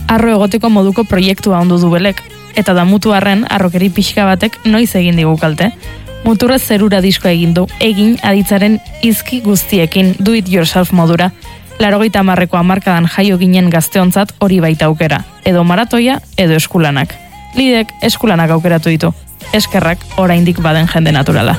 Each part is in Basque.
arro egoteko moduko proiektua ondu du belek, eta damutu arren arrokeri pixka batek noiz egin digu kalte. Muturrez zerura diskoa egin aditzaren izki guztiekin, do it yourself modura. 80ko hamarkadan jaio ginen gazteontzat hori baita aukera, edo maratoia, edo eskulanak. Lidek eskulanak aukeratu ditu, eskerrak oraindik baden jende naturala.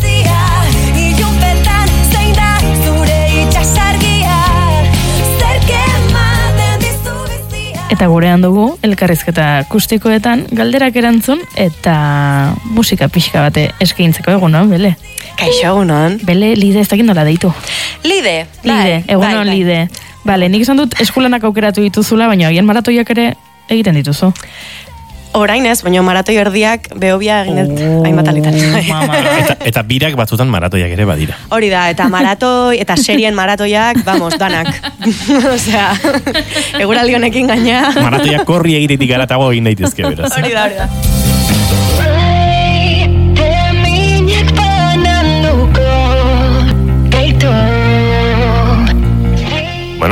Eta gurean dugu, elkarrizketa akustikoetan, galderak erantzun eta musika pixka bate eskaintzeko egunon, Bele? Kaixo, egunon. Bele, Lide, ez dakit nola deitu. Lide, egunon bai. Lide. Bale, nik esan dut eskulanak aukeratu dituzula, baina agian maratoiak ere egiten dituzu. Orain ez, baina maratoi erdiak behobia egin dut hainbat alitan. Eta birak batzutan maratoiak ere badira. Hori da, eta maratoi, eta serien maratoiak, vamos, danak. Osea, eguraldi honekin gaina. Maratoiak korri egitetik garatago egin daitezke, beraz. Hori da. Bueno,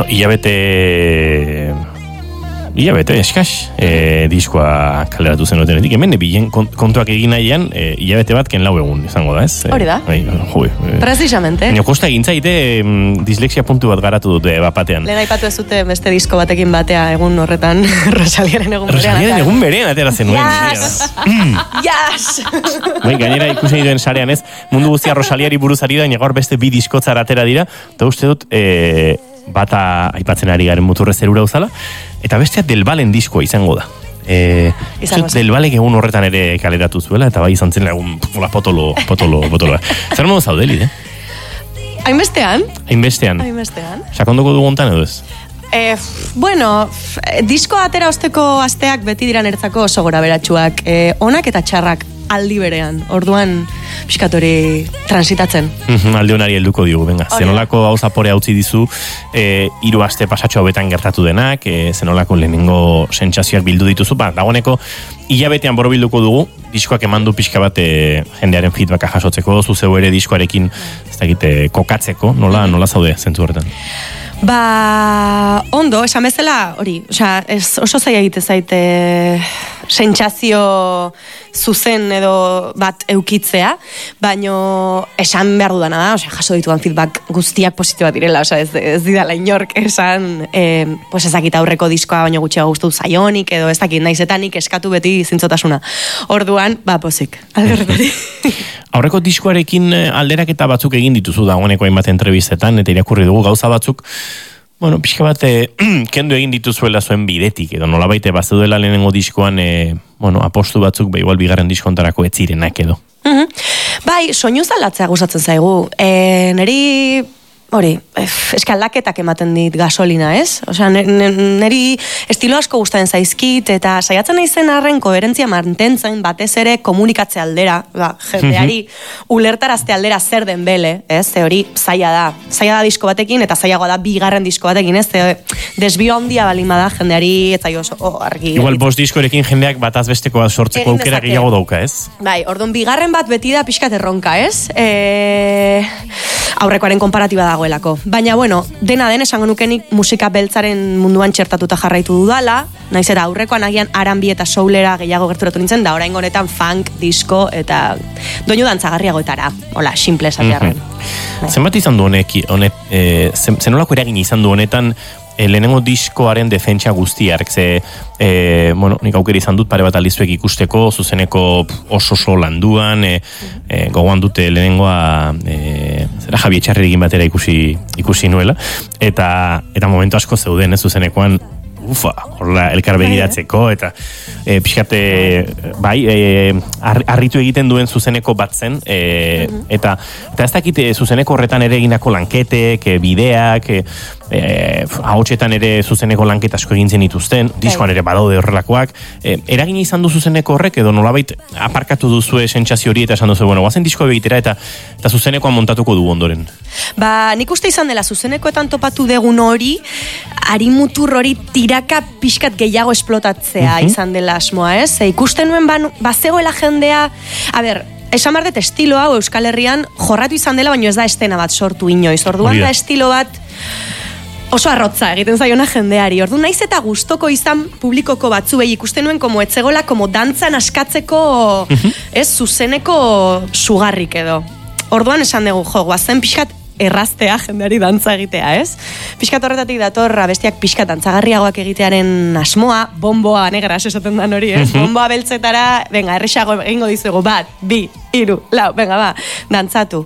hilabete, eskaz, diskoa kaleratu zen otenetik. Hemen, bilen kontuak egin nahian, hilabete bat ken lau egun izango da, ez? Hori da. Precisamente. Baina kosta egin zaite, dislexia puntu bat garatu dute bapatean. Lehen aipatu ez dute beste disko batekin batea egun horretan, Rosaliaren egun berean. Rosaliaren egun berean atera zenuen. Yes! Gainera ikusi duen sarean ez, mundu guztia Rosaliari buruzari da, gaur beste bi diskotzara atera dira, eta uste dut, bata aipatzen ari garen muturre zerura uzala, eta bestea Del Valen diskoa izango da. Del Valek egun horretan ere kaleratu zuela, eta bai izan zen egun potolo. Zer modu zaude, Lide? Hainbestean. Sakondoko dugu ontan edo ez? Bueno, diskoa atera osteko asteak beti dira niretzako oso gora beratsuak. Onak eta txarrak aldi berean. Orduan, pixkatori transitatzen. Alde honari helduko digu, venga. Zenolako hau zapore hautzi dizu, 3 aste pasatxo hauetan gertatu denak, zenolako lehenengo sentsazioak bildu dituzu, dagoeneko hilabetean borobilduko dugu, diskoak emandu pixka bat jendearen feedbacka jasotzeko, zuzeu ere diskoarekin, ez dakit, kokatzeko, nola zaude zentzu horretan? Ondo, esan bezala, hori, oso zaila egite zaite sentsazio zuzen edo bat eukitzea, baino esan behar dudana da, jaso dituan feedback guztiak positiboak direla, ez didala inork esan, ezakit aurreko diskoa baino gutxeago guztu zaionik, edo ez dakit naizetanik eskatu beti zintzotasuna. Orduan, pozik, alderretari. Aurreko diskoarekin alderaketa batzuk egin dituzu dagoeneko hainbat entrebistetan, eta irakurri dugu gauza batzuk, bueno, pixka bat kendu egin dituzuela zuen bidetik, edo nolabaite bazeudela lehenengo diskoan, apostu batzuk, igual bigarren diskontarako ez zirenak edo. Bai, soinu zalatzea gustatzen zaigu. Neri, hori, eskaldaketak ematen dit gasolina, ez? Osea, neri estilo asko gustatzen zaizkit, eta saiatzen naizen arren koherentzia mantentzen batez ere komunikatze aldera, jendeari ulertarazte aldera zer den Bele, ez? Ze hori zaila da disko batekin, eta zailagoa da bigarren disko batekin, ez? Desbio handia balin bada jendeari, eta oso argi. Igual bost diskorekin jendeak bataz bestekoa sortzeko aukera gehiago dauka, ez? Bai, orduan bigarren bat beti da pixkat erronka, ez? Aurrekoaren konparatiba dagoelako. Baina, bueno, dena den esango nukenik musika beltzaren munduan txertatuta jarraitu dudala, naiz eta aurrekoan agian R&B eta soulera gehiago gerturatu nintzen, da oraingo honetan funk, disco eta doinu dantzagarriagoetara. Hola, simple esatearren. Zenbat izan du zenolako eragin izan du honetan lehenengo diskoaren defentsa guztiak, nik aukera izan dut pare bat aldizuek ikusteko, zuzeneko oso landuan, gogoan dute lehenengoa Javi Etxarrerekin batera ikusi nuela, eta momentu asko zeuden, zuzenekoan, horrela elkar begiratzeko, eta pixkate, harritu egiten duen zuzeneko bat zen, eta ez dakit zuzeneko horretan ere egindako lanketek, bideak, ahotsetan ere zuzeneko lanketa asko egin zen dituzten, diskoan ere badaude horrelakoak, eragin izan du zuzeneko horrek, edo nolabait aparkatu duzue sentsazio hori, eta esan duzu, guazen diskoa begitera, eta zuzenekoa montatuko du ondoren. Nik uste izan dela, zuzenekoetan topatu degun hori, harimutur hori tiraka pixkat gehiago esplotatzea izan dela asmoa, ez? Ikusten nuen bazegoela jendea, esan bardet estilo hau Euskal Herrian jorratu izan dela, baina ez da estena bat sortu inoiz. Orduan da estilo bat oso arrotza egiten zaiona jendeari. Ordu naiz eta gustoko izan publikoko batzuei ikusten nuen como etzegola como dantzan askatzeko ez zuzeneko sugarrik edo. Orduan esan dugu, jo, guazen pixkat erraztea jendeari dantza egitea, ez? Pixkat horretatik dator abestiak pixkat dantzagarriagoak egitearen asmoa, bomboa negras esaten dan hori, ez? Bomboa beltzetara, venga, erresago egingo dizugu, 1, 2, 3, 4, venga, ba, dantzatu.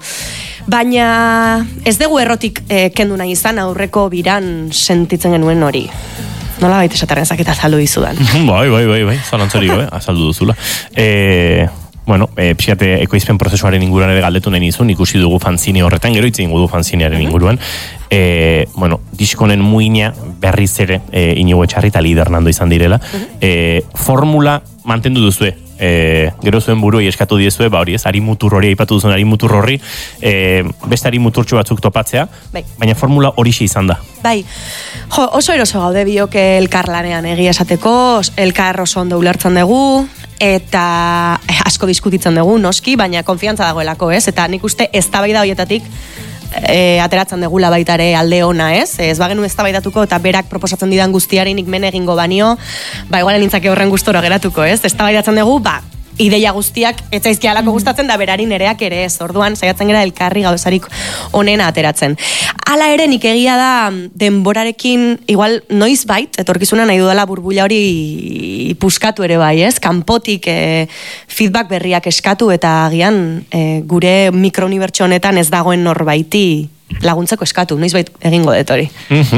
Baina ez dugu errotik kendu nahi izan aurreko biran sentitzen genuen hori. Nola baita esataren zaketa azaldu dizudan. Bai, zalantzari azaldu duzula. Bueno, pixate ekoizpen prozesuaren inguruan ere galdetu nahi nizun, ikusi dugu fanzine horretan, gero itzen dugu fanzinearen inguruan. Bueno, diskonen muina berriz ere Inigo Etxarri eta Lider Nando izan direla. Formula mantendu duzue. Gero zuen buruei eskatu diezue, ba hori ez, arimutur hori, aipatu duzuen arimutur horri, beste arimuturtxo batzuk topatzea, baina formula horixe izan da. Bai, jo, oso eroso gaude biok elkarlanean egia esateko, elkar oso ondo ulertzen dugu, eta asko diskutitzen dugu, noski, baina konfiantza dagoelako, ez? Eta nik uste eztabaida horietatik ateratzen degula baita ere alde ona, ez? Ez bagenu eztabaidatuko eta berak proposatzen didan guztiari nik men egingo banio, ba igual nintzake horren gustora geratuko, ez? Eztabaidatzen dugu, ba ideia guztiak etzaizkialako gustatzen da berari nereak ere ez. Orduan saiatzen gera elkarri gauzarik onena ateratzen. Hala ere nik egia da denborarekin igual noizbait etorkizuna nahi dudala burbuila hori puskatu ere bai, ez? Kanpotik feedback berriak eskatu eta agian gure mikrounibertso honetan ez dagoen norbaiti laguntzeko eskatu, noizbait egingo dut hori.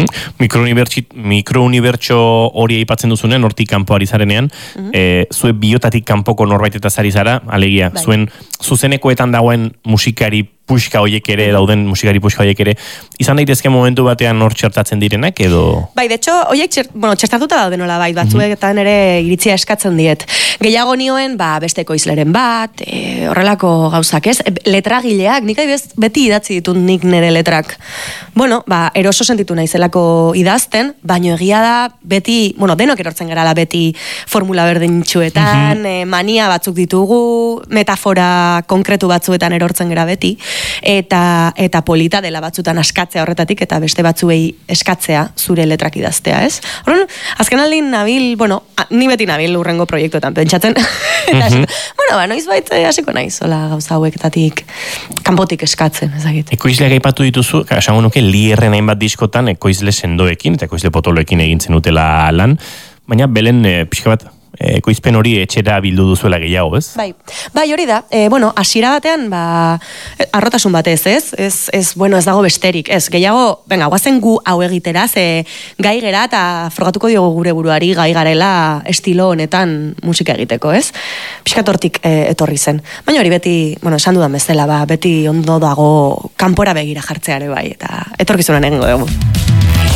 Mikrounibertso hori aipatzen duzunen, hortik kanpo ari zarenean, zuen biotatik kanpoko norbait eta zari zara, alegia, zuen zuzenekoetan dagoen musikari puxka hoiek ere, dauden musikari puxka hoiek ere, izan daitezke momentu batean hor txertatzen direnak, edo? Bai, de hecho, hoiek txertatuta dauden nola bai, batzuetan ere iritzia eskatzen diet. Gehiago nioen, beste ekoizleren bat, horrelako gauzak, ez? Letragileak, nik beti idatzi ditut nik nire letrak. Bueno, eroso sentitu naizelako idazten, baino egia da beti, denok erortzen garala beti formula berdintxuetan, mania batzuk ditugu, metafora konkretu batzuetan erortzen gara beti, eta polita dela batzutan askatzea horretatik eta beste batzuei eskatzea zure letrak idaztea, ez? Horren, azken aldin nabil, ni beti nabil urrengo proiektuetan pentsatzen. Noizbait hasiko naiz, hola gauza haueketatik kanpotik eskatzen, ezagit. Ekoizleak aipatu dituzu, esango nuke Lierren hainbat diskotan ekoizle sendoekin eta ekoizle potoloekin egintzen utela lan, baina belen pixka bat ekoizpen hori etxera bildu duzuela gehiago, ez? Bai, hori da. Hasiera batean, arrotasun batez, ez? Ez dago besterik, ez? Gehiago, guazen gu hau egitera, gai gera eta frogatuko diogu gure buruari gai garela estilo honetan musika egiteko, ez? Piskat hortik etorri zen. Baina hori beti, esan dudan bezala, beti ondo dago kanpora begira jartzeare bai, eta etorkizunan egingo dugu.